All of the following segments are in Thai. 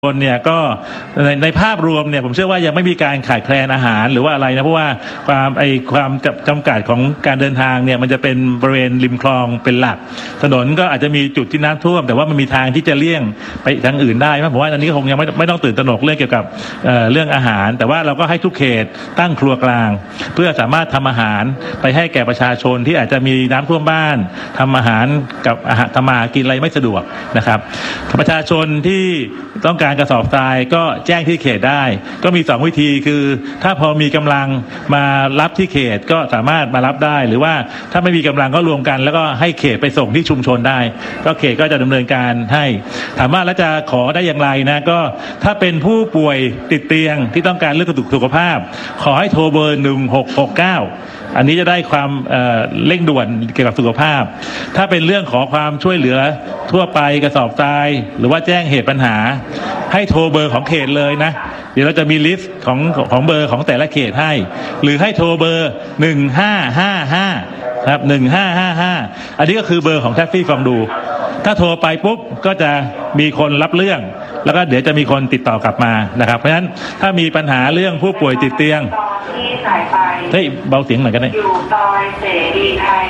คนเนี่ยก็ในภาพรวมเนี่ยผมเชื่อว่ายังไม่มีการขาดแคลนอาหารหรือว่าอะไรนะเพราะว่าความจำกัดของการเดินทางเนี่ยมันจะเป็นบริเวณริมคลองเป็นหลักถนนก็อาจจะมีจุดที่น้ำท่วมแต่ว่ามันมีทางที่จะเลี่ยงไปทางอื่นได้ผมว่าอันนี้คงยังไม่ต้องตื่นตระหนกเรื่องเกี่ยวกับเรื่องอาหารแต่ว่าเราก็ให้ทุกเขตตั้งครัวกลางเพื่อสามารถทำอาหารไปให้แก่ประชาชนที่อาจจะมีน้ำท่วมบ้านทำอาหารกับทำมากินอะไรไม่สะดวกนะครับประชาชนที่ต้องการกระสอบทรายก็แจ้งที่เขตได้ก็มี2วิธีคือถ้าพอมีกำลังมารับที่เขตก็สามารถมารับได้หรือว่าถ้าไม่มีกำลังก็รวมกันแล้วก็ให้เขตไปส่งที่ชุมชนได้ก็เขตก็จะดำเนินการให้ถามว่าแล้วจะขอได้อย่างไรนะก็ถ้าเป็นผู้ป่วยติดเตียงที่ต้องการเรื่องสุขภาพขอให้โทรเบอร์1669อันนี้จะได้ความเร่งด่วนเกี่ยวกับสุขภาพถ้าเป็นเรื่องขอความช่วยเหลือทั่วไปกระสอบทรายหรือว่าแจ้งเหตุปัญหาให้โทรเบอร์ของเขตเลยนะเดี๋ยวเราจะมีลิสต์ของเบอร์ของแต่ละเขตให้หรือให้โทรเบอร์1555ครับ1555อันนี้ก็คือเบอร์ของแท็กซี่ฟองดูถ้าโทรไปปุ๊บก็จะมีคนรับเรื่องแล้วก็เดี๋ยวจะมีคนติดต่อกลับมานะครับเพราะฉะนั้นถ้ามีปัญหาเรื่องผู้ป่วยติดเตียงเฮ้ยเบาเสียงหน่อยกันเลยอยู่ซอยเสรีไทย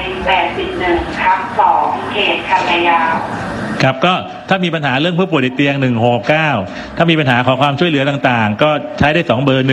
81/2เขตคันนายาวครับก็ถ้ามีปัญหาเรื่องผู้ป่วยติดเตียง169ถ้ามีปัญหาขอความช่วยเหลือต่างๆก็ใช้ได้2เบอร์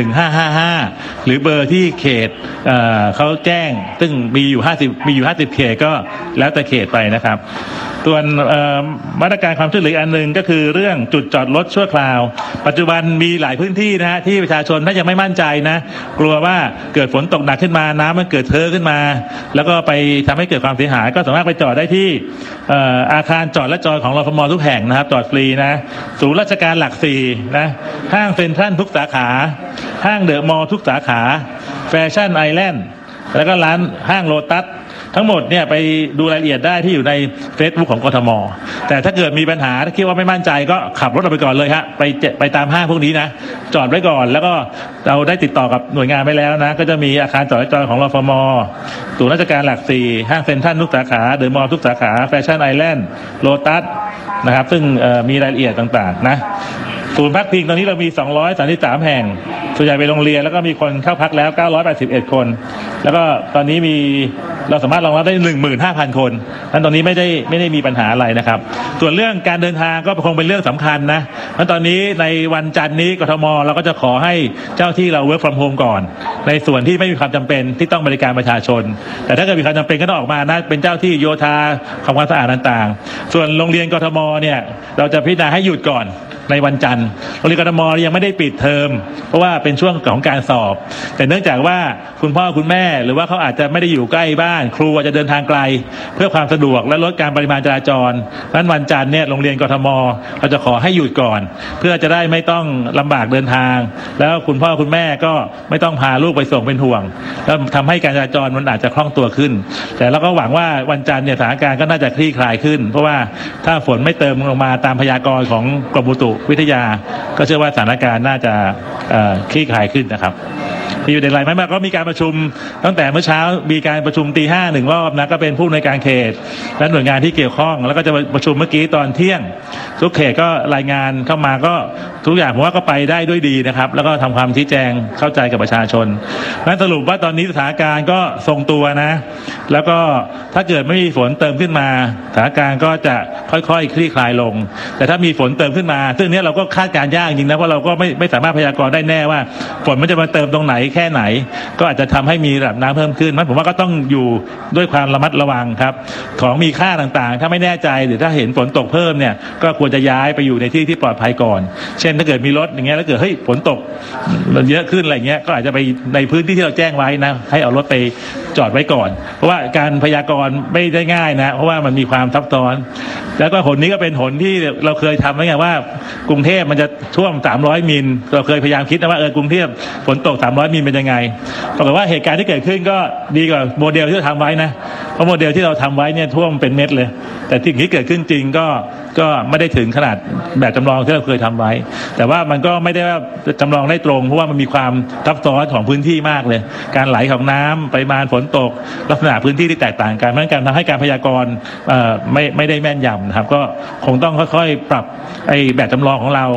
1555หรือเบอร์ที่เขตเขาแจ้งซึ่งมีอยู่50เขตก็แล้วแต่เขตไปนะครับส่วนมาตรการความช่วยเหลืออันหนึ่งก็คือเรื่องจุดจอดรถชั่วคราวปัจจุบันมีหลายพื้นที่นะฮะที่ประชาชนถ้ายังไม่มั่นใจนะกลัวว่าเกิดฝนตกหนักขึ้นมาน้ำมันเกิดเทอะขึ้นมาแล้วก็ไปทำให้เกิดความเสียหายก็สามารถไปจอดได้ที่อาคารจอดและจอดของรฟม.ทุกแห่งนะครับจอดฟรีนะศูนย์ราชการหลัก4นะห้างเซ็นทรัลทุกสาขาห้างเดอะมอลล์ทุกสาขาแฟชั่นไอแลนด์แล้วก็ร้านห้างโลตัสทั้งหมดเนี่ยไปดูรายละเอียดได้ที่อยู่ใน Facebook ของกทม.แต่ถ้าเกิดมีปัญหาถ้าคิดว่าไม่มั่นใจก็ขับรถออกไปก่อนเลยฮะไปตามห้างพวกนี้นะจอดไว้ก่อนแล้วก็เราได้ติดต่อกับหน่วยงานไปแล้วนะก็จะมีอาคารจอดและจอดของรฟม.ศูนย์ราชการหลัก4ห้างเซ็นทรัลทุกสาขาเดอะมอลล์ทุกสาขาแฟชั่นไอแลนด์โลตัสนะครับซึ่งมีรายละเอียดต่างๆนะศูนย์พักพิงตอนนี้เรามี233แห่งส่วนใหญ่เป็นโรงเรียนแล้วก็มีคนเข้าพักแล้ว981คนแล้วก็ตอนนี้เราสามารถรองรับได้ 15,000 คนนั้นตอนนี้ไม่ได้มีปัญหาอะไรนะครับส่วนเรื่องการเดินทางก็คงเป็นเรื่องสำคัญนะเพราะตอนนี้ในวันจันทร์นี้กทม.เราก็จะขอให้เจ้าที่เรา work from home ก่อนในส่วนที่ไม่มีความจำเป็นที่ต้องบริการประชาชนแต่ถ้าเกิดมีความจำเป็นก็ต้องออกมานะเป็นเจ้าที่โยธาความสะอาดต่างๆส่วนโรงเรียนกทม.เนี่ยเราจะพิจารณาให้หยุดก่อนในวันจันทร์โรงเรียนกทม.ยังไม่ได้ปิดเทอมเพราะว่าเป็นช่วงของการสอบแต่เนื่องจากว่าคุณพ่อคุณแม่หรือว่าเขาอาจจะไม่ได้อยู่ใกล้บ้านครูอาจจะเดินทางไกลเพื่อความสะดวกและลดการปริมาณจราจรนั้นวันจันทร์เนี่ยโรงเรียนกทม.เราจะขอให้หยุดก่อนเพื่อจะได้ไม่ต้องลำบากเดินทางแล้วคุณพ่อคุณแม่ก็ไม่ต้องพาลูกไปส่งเป็นห่วงแล้วทำให้การจราจรมันอาจจะคล่องตัวขึ้นแต่เราก็หวังว่าวันจันทร์เนี่ยสถานการณ์ก็น่าจะคลี่คลายขึ้นเพราะว่าถ้าฝนไม่เติมลงมาตามพยากรณ์ของกรมอุตุวิทยาก็เชื่อว่าสถานการณ์น่าจะคลี่คลายขึ้นนะครับมีอยู่ในรายมาก็มีการประชุมตั้งแต่เมื่อเช้ามีการประชุมตี 5 1 รอบนะก็เป็นผู้อำนวยการเขตและหน่วยงานที่เกี่ยวข้องแล้วก็จะประชุมเมื่อกี้ตอนเที่ยงทุกเขตก็รายงานเข้ามาก็ทุกอย่างผมว่าก็ไปได้ด้วยดีนะครับแล้วก็ทำความชี้แจงเข้าใจกับประชาชนนั้นสรุปว่าตอนนี้สถานการณ์ก็ทรงตัวนะแล้วก็ถ้าเกิดไม่มีฝนเติมขึ้นมาสถานการณ์ก็จะค่อยๆคลี่คลายลงแต่ถ้ามีฝนเติมขึ้นมาซึ่งเนี้ยเราก็คาดการณ์ยากจริงนะเพราะเราก็ไม่สามารถพยากรณ์ได้แน่ว่าฝนมันจะมาเติมตรงไหนแค่ไหนก็อาจจะทำให้มีระดับน้ำเพิ่มขึ้นผมว่าก็ต้องอยู่ด้วยความระมัดระวังครับของมีค่าต่างๆถ้าไม่แน่ใจหรือถ้าเห็นฝนตกเพิ่มเนี่ยก็ควรจะย้ายไปอยู่ในที่ที่ปลอดภัยก่อนเช่นถ้าเกิดมีรถอย่างเงี้ยแล้วเกิดเฮ้ยฝนตกมันเยอะขึ้นอะไรเงี้ยก็อาจจะไปในพื้นที่ที่เราแจ้งไว้นะให้เอารถไปจอดไว้ก่อนเพราะว่าการพยากรณ์ไม่ได้ง่ายนะเพราะว่ามันมีความซับซ้อนแล้วก็หนนี้ก็เป็นหนที่เราเคยทำไว้ไงว่ากรุงเทพมันจะท่วม300มิลเราเคยพยายามคิดนะว่ากรุงเทพฝนตก300มิลเป็นยังไงปรากฏว่าเหตุการณ์ที่เกิดขึ้นก็ดีกว่าโมเดลที่เราทำไว้นะเพราะโมเดลที่เราทำไว้เนี่ยท่วมเป็นเม็ดเลยแต่สิ่งที่เกิดขึ้นจริงก็ไม่ได้ถึงขนาดแบบจำลองที่เราเคยทำไว้แต่ว่ามันก็ไม่ได้ว่าจำลองได้ตรงเพราะว่ามันมีความซับซ้อนของพื้นที่มากเลยการไหลของน้ำปริมาณฝนตกลักษณะพื้นที่ที่แตกต่างกันเพราะการทำให้การพยากรณ์ไม่ได้แม่นยำนะครับก็คงต้องค่อยๆปรับแบบจำลองของเรา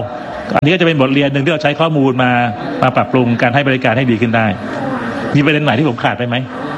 อันนี้ก็จะเป็นบทเรียนหนึ่งที่เราใช้ข้อมูลมาปรับปรุงการให้บริการให้ดีขึ้นได้มีประเด็นไหนที่ผมขาดไปไหม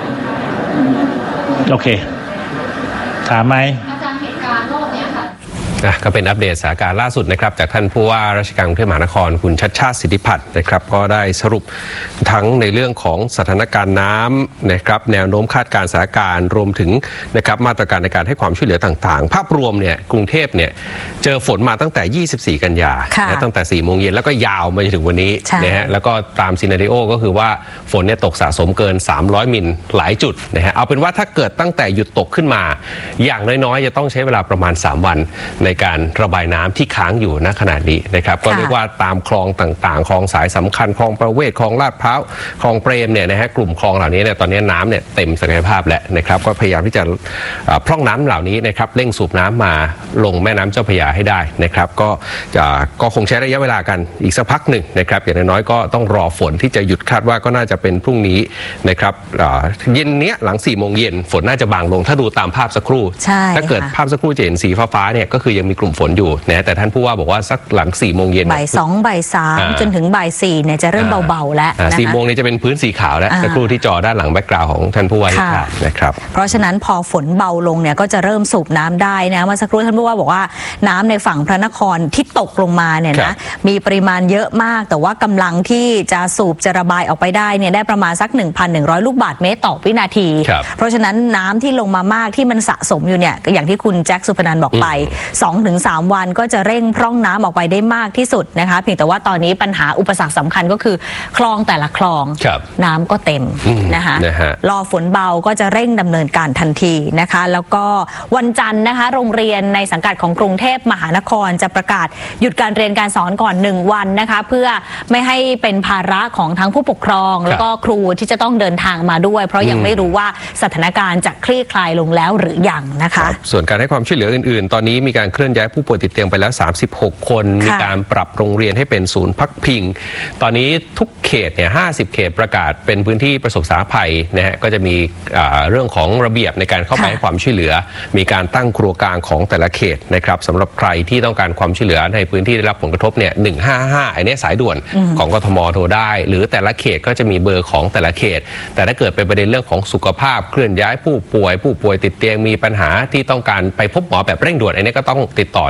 โอเคถามไหมอาจารย์เหตุการณ์รอบนี้ค่ะก็เป็นอัปเดตสถานการณ์ล่าสุดนะครับจากท่านผู้ว่าราชการกรุงเทพมหานครคุณชัชชาติสิทธิพัฒน์นะครับก็ได้สรุปทั้งในเรื่องของสถานการณ์น้ำนะครับแนวโน้มคาดการณ์สถานการณ์รวมถึงนะครับมาตรการในการให้ความช่วยเหลือต่างๆภาพรวมเนี่ยกรุงเทพเนี่ยเจอฝนมาตั้งแต่24กันยาตั้งแต่4 โมงเย็นแล้วก็ยาวมาจนถึงวันนี้นะฮะแล้วก็ตามซีนาริโอก็คือว่าฝนเนี่ยตกสะสมเกิน300มิลหลายจุดนะฮะเอาเป็นว่าถ้าเกิดตั้งแต่หยุดตกขึ้นมาอย่างน้อยๆจะต้องใช้เวลาประมาณ3 วันในการระบายน้ำที่ค้างอยู่ณขณะนี้นะครับก็เรียกว่าตามคลองต่างๆคลองสายสำคัญคลองประเวศคลองลาดพร้าวคลองเปรมเนี่ยนะฮะกลุ่มคลองเหล่านี้เนี่ยตอนนี้น้ำเนี่ยเต็มศักยภาพแล้วนะครับก็พยายามที่จะพร่องน้ำเหล่านี้นะครับเร่งสูบน้ำมาลงแม่น้ำเจ้าพระยาให้ได้นะครับก็คงใช้ระยะเวลากันอีกสักพักหนึ่งนะครับอย่างน้อยๆก็ต้องรอฝนที่จะหยุดคาดว่าก็น่าจะเป็นพรุ่งนี้นะครับเย็นเนี้ยหลัง4 โมงเย็นฝนน่าจะบางลงถ้าดูตามภาพสักครู่ถ้าเกิดภาพสักครู่จะเห็นสีฟ้าๆเนี่ยก็คือยังมีกลุ่มฝนอยู่นะแต่ท่านผู้ว่าบอกว่าสักหลัง4 โมงเย็นบ่าย 2 บ่าย 3จนถึงบ่าย 4เนี่ยจะเริ่มเบาๆแล้วนะคะ 4 โมงนี้จะเป็นพื้นสีขาวแล้วสักครู่ที่จอด้านหลังแบ็คกราวด์ของท่านผู้ว่านะครับเพราะฉะนั้นพอฝนเบาลงเนี่ยก็จะเริ่มสูบน้ำได้นะเมื่อสักครู่ท่านผู้ว่าบอกว่าน้ำในฝั่งพระนครที่ตกลงมาเนี่ยนะมีปริมาณเยอะมากแต่ว่ากำลังที่จะสูบจะระบายออกไปได้เนี่ยได้ประมาณสัก 1,100 ลูกบาศก์เมตรต่อวินาทีเพราะฉะนั้นน้ำที่ลงมามากที่มันสะสมอยู่เนี่ยอย่างที่คุณแจ็คสุพนันท์บอกไป 2-3 วันก็จะเร่งพร่องน้ำออกไปได้มากที่สุดนะคะเพียงแต่ว่าตอนนี้ปัญหาอุปสรรคสำคัญก็คือคลองแต่ละคลองน้ำก็เต็มนะคะรอฝนเบาก็จะเร่งดำเนินการทันทีนะคะแล้วก็วันจันทร์นะคะโรงเรียนในสังกัดของกรุงเทพมหานครจะประกาศหยุดการเรียนการสอนก่อน1 วันนะคะเพื่อไม่ให้เป็นภาระของทั้งผู้ปกครองแล้วก็ครูที่จะต้องเดินทางมาด้วยเพราะยังไม่รู้ว่าสถานการณ์จะคลี่คลายลงแล้วหรือยังนะคะส่วนการให้ความช่วยเหลืออื่นๆตอนนี้มีการเคลื่อนย้ายผู้ป่วยติดเตียงไปแล้ว36 คนมีการปรับโรงเรียนให้เป็นศูนย์พักพิงตอนนี้ทุกเขตเนี่ย50 เขตประกาศเป็นพื้นที่ประสบสาธารณภัยนะฮะก็จะมีเรื่องของระเบียบในการเข้าไปให้ความช่วยเหลือมีการตั้งครัวกลางของแต่ละเขตนะครับสำหรับใครที่ต้องการความช่วยเหลือในพื้นที่ได้รับผลกระทบเนี่ย155อันนี้สายด่วนของกทมโทรได้หรือแต่ละเขตก็จะมีเบอร์ของแต่ละเขตแต่ถ้าเกิดเป็นประเด็นเรื่องของสุขภาพเคลื่อนย้ายผู้ป่วยติดเตียงมีปัญหาที่ต้องการไปพบหมอแบบเร่งด่วนอันนี้ก็ต้องติดต่อ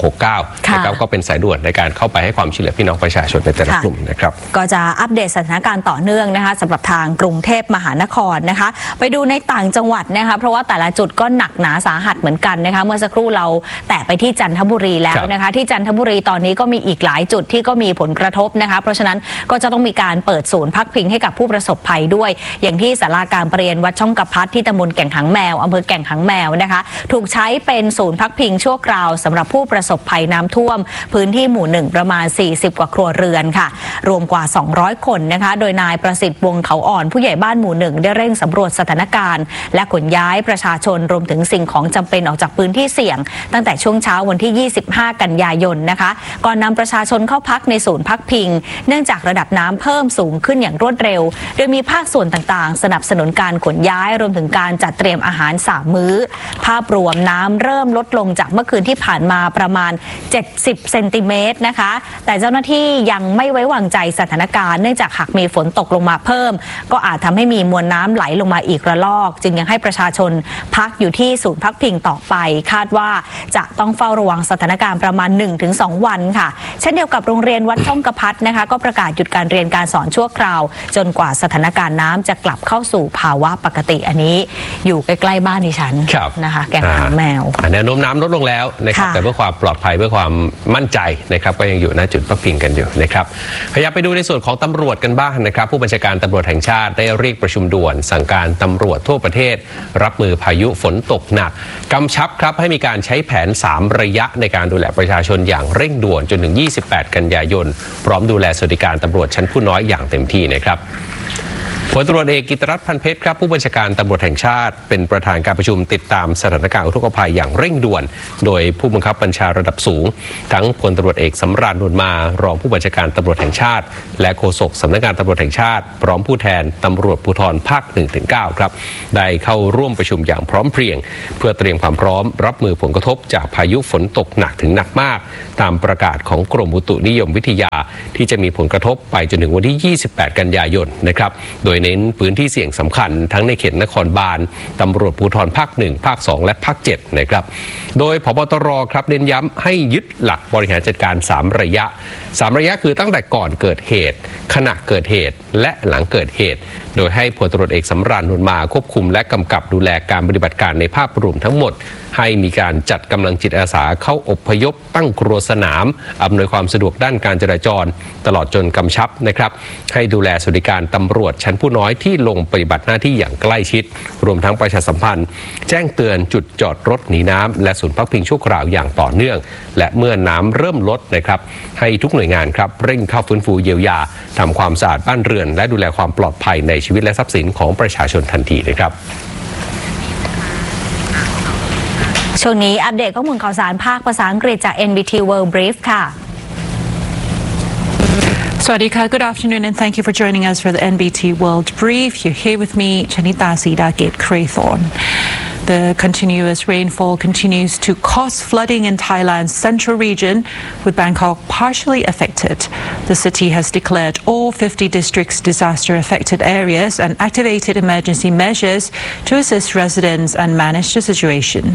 1669นะครับก็เป็นสายด่วนในการเข้าไปให้ความช่วยเหลือพี่น้องประชาชนในแต่ละกลุ่มนะครับก็จะอัปเดตสถานการณ์ต่อเนื่องนะคะสำหรับทางกรุงเทพมหานครนะคะไปดูในต่างจังหวัดนะคะเพราะว่าแต่ละจุดก็หนักหนาสาหัสเหมือนกันนะคะเมื่อสักครู่เราแตะไปที่จันทบุรีแล้วนะคะที่จันทบุรีตอนนี้ก็มีอีกหลายจุดที่ก็มีผลกระทบนะคะเพราะฉะนั้นก็จะต้องมีการเปิดศูนย์พักพิงให้กับผู้ประสบภัยด้วยอย่างที่ศาลาการประเรียนวัดช่องกระพัดที่ตำบลแก่งหางแมวอำเภอแก่งหางแมวนะคะถูกใช้เป็นศูนย์พักพิงชั่วคราวสำหรับผู้ประสบภัยน้ำท่วมพื้นที่หมู่1ประมาณ40 กว่าครัวเรือนค่ะรวมกว่า200 คนนะคะโดยนายประสิทธิ์วงเขาอ่อนผู้ใหญ่บ้านหมู่1ได้เร่งสำรวจสถานการณ์และขนย้ายประชาชนรวมถึงสิ่งของจำเป็นออกจากพื้นที่เสี่ยงตั้งแต่ช่วงเช้าวันที่25 กันยายนนะคะก่อนนำประชาชนเข้าพักในศูนย์พักพิงเนื่องจากระดับน้ำเพิ่มสูงขึ้นอย่างรวดเร็วโดยมีภาคส่วนต่างๆสนับสนุนการขนย้ายรวมถึงการจัดเตรียมอาหาร3 มื้อภาพรวมน้ำเริ่มลดลงจากเมื่อคืนที่ผ่านมาประมาณ70 เซนติเมตรนะคะแต่เจ้าหน้าที่ยังไม่ไว้วางใจสถานการณ์เนื่องจากหากมีฝนตกลงมาเพิ่มก็อาจทำให้มีมวลน้ำไหลลงมาอีกระลอกจึงยังให้ประชาชนพักอยู่ที่ศูนย์พักพิงต่อไปคาดว่าจะต้องเฝ้าระวังสถานการณ์ประมาณ 1-2 วันค่ะเช่นเดียวกับโรงเรียนวัดช่องกระพัดนะคะก็ประกาศหยุดการเรียนการสอนชั่วคราวจนกว่าสถานการณ์น้ำจะกลับเข้าสู่ภาวะปกติอันนี้อยู่ใกล้ๆบ้านดิฉันนะคะแก่งหางแมวแนวโน้มน้ำลดลงแล้วนะครับแต่เพื่อความปลอดภัยเพื่อความมั่นใจนะครับก็ยังอยู่ณจุดพักพิงกันอยู่นะครับขยับไปดูในส่วนของตำรวจกันบ้างนะครับผู้บัญชาการตำรวจแห่งชาติได้เรียกประชุมด่วนสั่งการตำรวจทั่วประเทศรับมือพายุฝนตกหนักกำชับครับให้มีการใช้แผน3 ระยะในการดูแลประชาชนอย่างเร่งด่วนจนถึง28 กันยายนพร้อมดูแลสวัสดิการตำรวจชั้นผู้น้อยอย่างเต็มที่นะครับพลตำรวจเอกกิตติรัตน์ พันเพชรครับผู้บัญชาการตำรวจแห่งชาติเป็นประธานการประชุมติดตามสถานการณ์อุทกภัยอย่างเร่งด่วนโดยผู้บังคับบัญชาระดับสูงทั้งพลตำรวจเอกสำราญ นวลมารองผู้บัญชาการตำรวจแห่งชาติและโฆษกสำนักงานตำรวจแห่งชาติพร้อมผู้แทนตำรวจภูธรภาค 1-9 ครับได้เข้าร่วมประชุมอย่างพร้อมเพรียงเพื่อเตรียมความพร้อมรับมือผลกระทบจากพายุฝนตกหนักถึงหนักมากตามประกาศของกรมอุตุนิยมวิทยาที่จะมีผลกระทบไปจนถึงวันที่ 28 กันยายนนะครับโดยเน้นพื้นที่เสี่ยงสำคัญทั้งในเขตนครบาลตำรวจภูธรภาค 1 ภาค 2 และภาค 7 นะครับโดยผบ.ตร.ครับเน้นย้ำให้ยึดหลักบริหารจัดการ3 ระยะคือตั้งแต่ก่อนเกิดเหตุขณะเกิดเหตุและหลังเกิดเหตุโดยให้พลตำรวจเอกสำราญ นวลมาควบคุมและกำกับดูแลการปฏิบัติการในภาพรวมทั้งหมดให้มีการจัดกำลังจิตอาสาเข้าอพยพตั้งครัวสนามอำนวยความสะดวกด้านการจราจรตลอดจนกำชับนะครับให้ดูแลสวัสดิการตำรวจชั้นผู้น้อยที่ลงปฏิบัติหน้าที่อย่างใกล้ชิดรวมทั้งประชาสัมพันธ์แจ้งเตือนจุดจอดรถหนีน้ำและศูนย์พักพิงชั่วคราวอย่างต่อเนื่องและเมื่อน้ำเริ่มลดนะครับให้ทุกหน่วยงานครับเร่งเข้าฟื้นฟูเยียวยาทำความสะอาดบ้านเรือนและดูแลความปลอดภัยในชีวิตและทรัพย์สินของประชาชนทันทีนะครับช่วงนี้อัปเดตข้อมูลข่าวสารภาคภาษาอังกฤษจาก NBT World Brief ค่ะ Swadika, good afternoon and thank you for joining us for the NBT World Brief. You're here with me, Chanita Sidagate Craythorne. The continuous rainfall continues to cause flooding in Thailand's central region, with Bangkok partially affected. The city has declared all 50 districts disaster-affected areas and activated emergency measures to assist residents and manage the situation.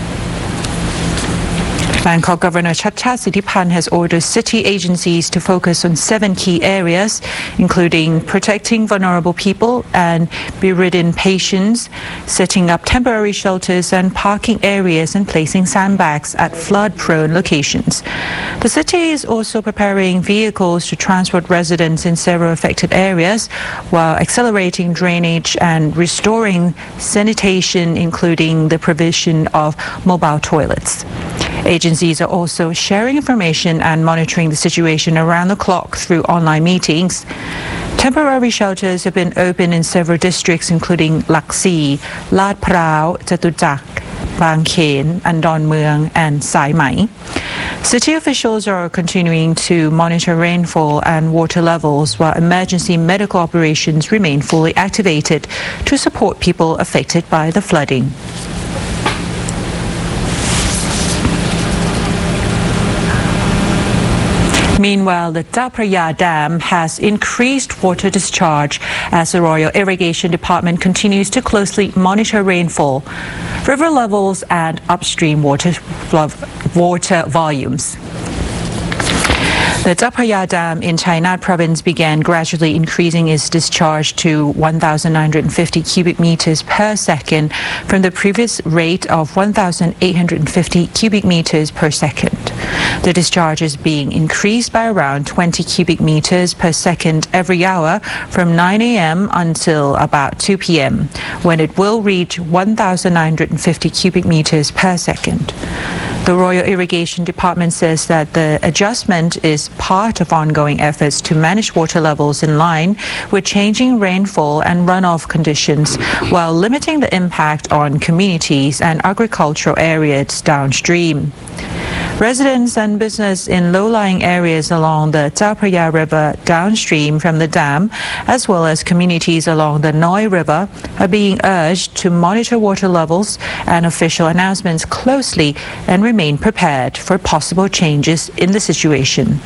Bangkok Governor Chacha Sithipan has ordered city agencies to focus on 7 key areas, including protecting vulnerable people and bedridden patients, setting up temporary shelters and parking areas and placing sandbags at flood-prone locations. The city is also preparing vehicles to transport residents in several affected areas while accelerating drainage and restoring sanitation, including the provision of mobile toilets. Agencies are also sharing information and monitoring the situation around the clock through online meetings. Temporary shelters have been opened in several districts including Laksi, Lad Prao, Jatujak, Bang Khen, Andon Mueang and Sai Mai. City officials are continuing to monitor rainfall and water levels while emergency medical operations remain fully activated to support people affected by the flooding. Meanwhile, the Chao Phraya Dam has increased water discharge as the Royal Irrigation Department continues to closely monitor rainfall, river levels and upstream water volumes. The Chao Phraya Dam in Chainat Province began gradually increasing its discharge to 1,950 cubic meters per second from the previous rate of 1,850 cubic meters per second. The discharge is being increased by around 20 cubic meters per second every hour from 9 a.m. until about 2 p.m., when it will reach 1,950 cubic meters per second. The Royal Irrigation Department says that the adjustment is part of ongoing efforts to manage water levels in line with changing rainfall and runoff conditions while limiting the impact on communities and agricultural areas downstream. Residents and business in low-lying areas along the Chao Phraya River downstream from the dam, as well as communities along the Noi River, are being urged to monitor water levels and official announcements closely and remain prepared for possible changes in the situation.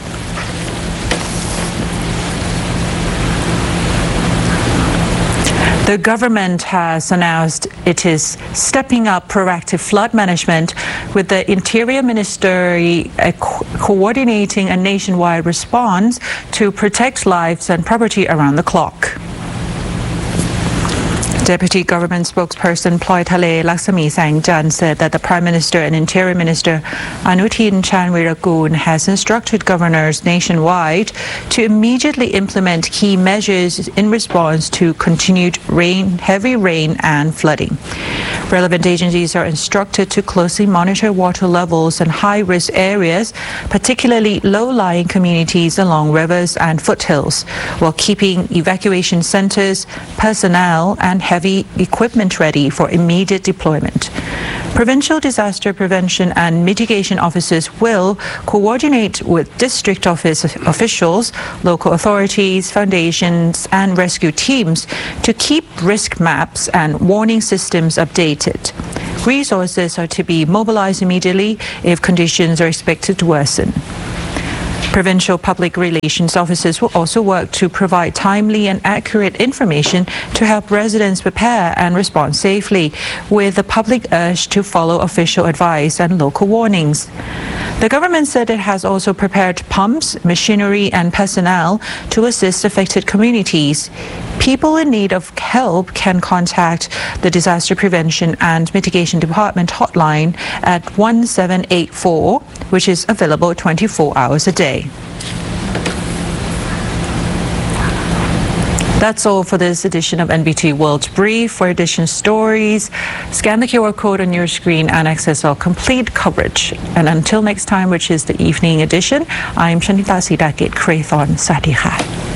The government has announced it is stepping up proactive flood management, with the Interior Ministry coordinating a nationwide response to protect lives and property around the clock. Deputy Government Spokesperson Ploy Thale Laksami Sangjan said that the Prime Minister and Interior Minister Anutin Chanvirakul has instructed governors nationwide to immediately implement key measures in response to continued heavy rain and flooding. Relevant agencies are instructed to closely monitor water levels in high-risk areas, particularly low-lying communities along rivers and foothills, while keeping evacuation centers, personnel and heavy equipment ready for immediate deployment. Provincial disaster prevention and mitigation officers will coordinate with district office officials, local authorities, foundations and rescue teams to keep risk maps and warning systems updated. Resources are to be mobilized immediately if conditions are expected to worsen. Provincial public relations officers will also work to provide timely and accurate information to help residents prepare and respond safely, with the public urged to follow official advice and local warnings. The government said it has also prepared pumps, machinery and personnel to assist affected communities. People in need of help can contact the Disaster Prevention and Mitigation Department hotline at 1784, which is available 24 hours a day. That's all for this edition of NBT World Brief. For edition stories, scan the QR code on your screen and access our complete coverage. And until next time, which is the evening edition, I'm Shanita Sidakit Krathon Satiha.